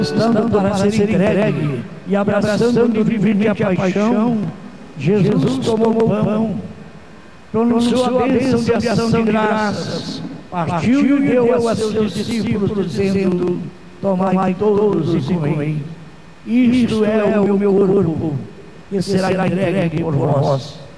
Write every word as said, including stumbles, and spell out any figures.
estando para ser entregue e abraçando livremente a paixão, Jesus tomou o pão, pronunciou a bênção de ação de graças, partiu e deu a seus discípulos, dizendo: tomai todos e comei. Isto é o meu corpo, que será entregue por vós.